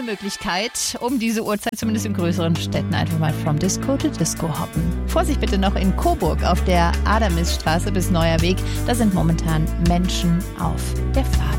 Möglichkeit, um diese Uhrzeit, zumindest in größeren Städten, einfach mal from Disco to Disco hoppen. Vorsicht bitte noch in Coburg auf der Adamisstraße bis Neuer Weg. Da sind momentan Menschen auf der Fahrt.